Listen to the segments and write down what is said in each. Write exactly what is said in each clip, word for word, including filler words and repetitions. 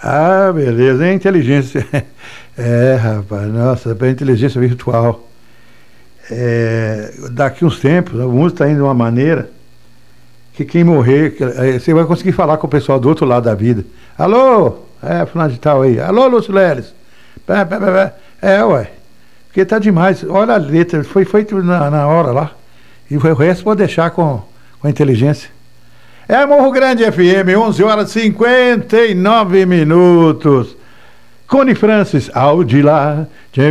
Ah, beleza, é inteligência. É, rapaz, nossa, é inteligência virtual. É, daqui uns tempos, o mundo está indo de uma maneira que quem morrer, que, é, você vai conseguir falar com o pessoal do outro lado da vida. Alô, é, fulano de tal aí. Alô, Lúcio Leles. Pé, pé, pé, pé. É, ué. Porque tá demais. Olha a letra, foi feito na, na hora lá. E o resto pode deixar com, com a inteligência. É Morro Grande F M, onze horas e cinquenta e nove minutos. Cone Francis, ao de lá.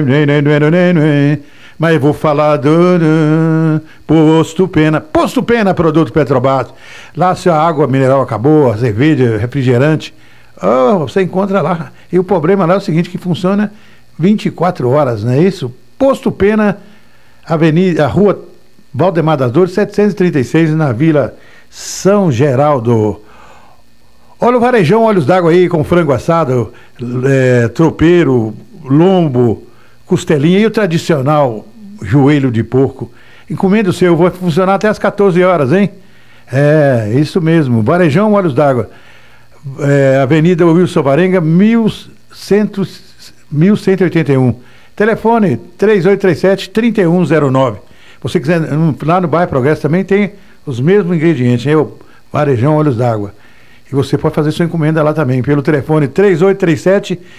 Mas eu vou falar do Posto Pena. Posto Pena, produto Petrobras. Lá se a água mineral acabou, a cerveja, refrigerante, oh, você encontra lá. E o problema lá é o seguinte, que funciona vinte e quatro horas, não é isso? Posto Pena, Avenida, a Rua Valdemar das Dores, setecentos e trinta e seis, na Vila São Geraldo. Olha o varejão, olhos d'água aí, com frango assado, é, tropeiro, lombo, costelinha e o tradicional joelho de porco. Encomenda o seu, vai funcionar até as quatorze horas, hein? É, isso mesmo, varejão, olhos d'água. É, Avenida Wilson Varenga, mil cento e oitenta e um. Telefone três oito três sete, três um zero nove. Você quiser, lá no bairro Progresso também tem os mesmos ingredientes, né? O varejão, olhos d'água. E você pode fazer sua encomenda lá também, pelo telefone três oito três sete,